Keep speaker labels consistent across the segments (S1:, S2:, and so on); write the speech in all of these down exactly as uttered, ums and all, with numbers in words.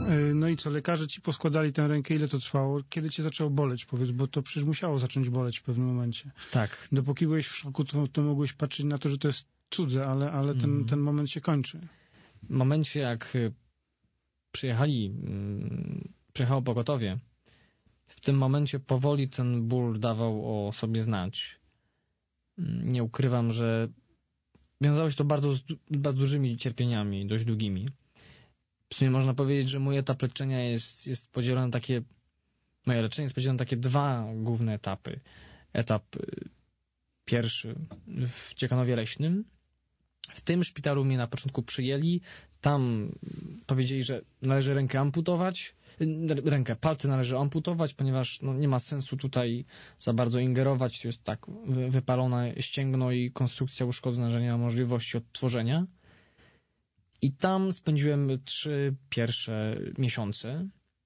S1: No i co, lekarze ci poskładali tę rękę, ile to trwało? Kiedy cię zaczęło boleć, powiedz, bo to przecież musiało zacząć boleć w pewnym momencie.
S2: Tak.
S1: Dopóki byłeś w szoku, to, to mogłeś patrzeć na to, że to jest cudze, ale, ale ten, mm. ten moment się kończy.
S2: W momencie, jak przyjechali, przyjechało pogotowie, w tym momencie powoli ten ból dawał o sobie znać. Nie ukrywam, że wiązało się to bardzo z bardzo dużymi cierpieniami, dość długimi. W sumie można powiedzieć, że mój etap leczenia jest, jest podzielony na takie, moje leczenie jest podzielone na takie dwa główne etapy. Etap pierwszy w Ciechanowie Leśnym. W tym szpitalu mnie na początku przyjęli. Tam powiedzieli, że należy rękę amputować. Rękę, palce należy amputować, ponieważ no, nie ma sensu tutaj za bardzo ingerować. To jest tak wypalone ścięgno i konstrukcja uszkodzona, że nie ma możliwości odtworzenia. I tam spędziłem trzy pierwsze miesiące,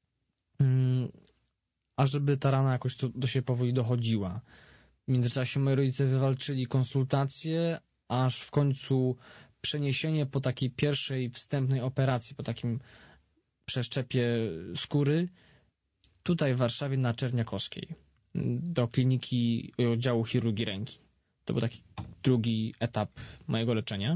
S2: ażeby ta rana jakoś do, do siebie powoli dochodziła. W międzyczasie moi rodzice wywalczyli konsultacje, aż w końcu przeniesienie po takiej pierwszej wstępnej operacji, po takim przeszczepie skóry, tutaj w Warszawie na Czerniakowskiej, do kliniki oddziału chirurgii ręki. To był taki drugi etap mojego leczenia.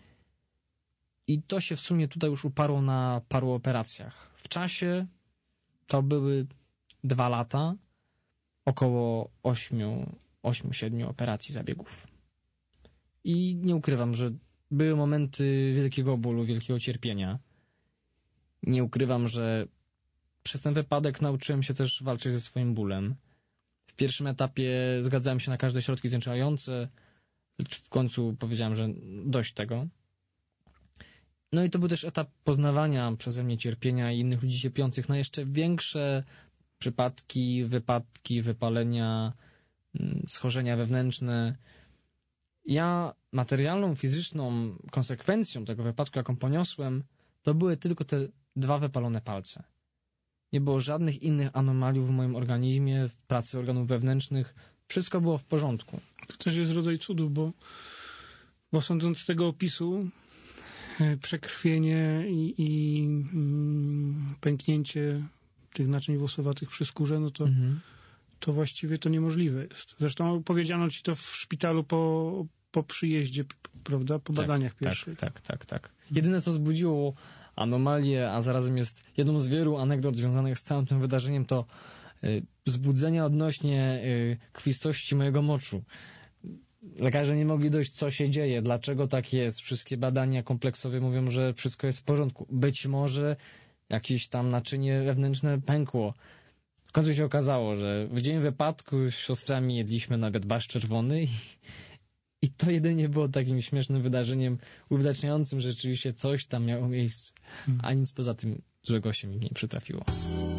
S2: I to się w sumie tutaj już uparło na paru operacjach. W czasie to były dwa lata, około ośmiu, ośmiu, siedmiu operacji zabiegów. I nie ukrywam, że były momenty wielkiego bólu, wielkiego cierpienia. Nie ukrywam, że przez ten wypadek nauczyłem się też walczyć ze swoim bólem. W pierwszym etapie zgadzałem się na każde środki znieczulające, lecz w końcu powiedziałem, że dość tego. No i to był też etap poznawania przeze mnie cierpienia i innych ludzi cierpiących na jeszcze większe przypadki, wypadki, wypalenia, schorzenia wewnętrzne. Ja materialną, fizyczną konsekwencją tego wypadku, jaką poniosłem, to były tylko te dwa wypalone palce. Nie było żadnych innych anomaliów w moim organizmie, w pracy organów wewnętrznych. Wszystko było w porządku.
S1: To też jest rodzaj cudu, bo, bo sądząc z tego opisu, przekrwienie i, i mm, pęknięcie tych naczyń włosowatych przy skórze, no to, mhm. to właściwie to niemożliwe jest. Zresztą powiedziano ci to w szpitalu po, po przyjeździe, prawda, po tak, badaniach pierwszych.
S2: Tak, tak, tak, tak. Jedyne, co wzbudziło anomalię, a zarazem jest jedną z wielu anegdot związanych z całym tym wydarzeniem, to y, wzbudzenia odnośnie y, krwistości mojego moczu. Lekarze nie mogli dojść, co się dzieje, dlaczego tak jest. Wszystkie badania kompleksowe mówią, że wszystko jest w porządku. Być może jakieś tam naczynie wewnętrzne pękło. W końcu się okazało, że w dzień wypadku z siostrami jedliśmy nawet barszcz czerwony i, i to jedynie było takim śmiesznym wydarzeniem uwidaczniającym, że rzeczywiście coś tam miało miejsce, a nic poza tym złego się mi nie przytrafiło.